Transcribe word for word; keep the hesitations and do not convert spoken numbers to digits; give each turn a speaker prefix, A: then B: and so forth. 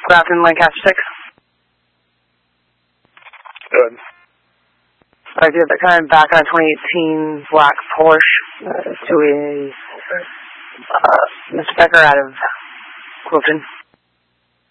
A: Grafton, Lancaster six.
B: Good.
A: I did that kind of back on a twenty eighteen black Porsche uh, to a uh, Mister Becker out of Quilton.